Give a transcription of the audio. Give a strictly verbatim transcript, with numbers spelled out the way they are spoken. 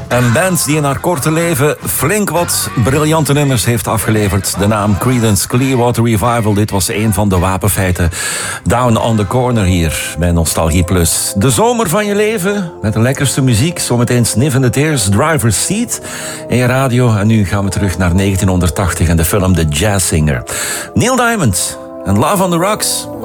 Een band die in haar korte leven flink wat briljante nummers heeft afgeleverd. De naam Creedence Clearwater Revival, dit was een van de wapenfeiten. Down on the Corner hier bij Nostalgie Plus. De zomer van je leven met de lekkerste muziek. Zometeen Sniff in the Tears, Driver's Seat in je radio. En nu gaan we terug naar negentienhonderdtachtig en de film The Jazz Singer. Neil Diamond en Love on the Rocks.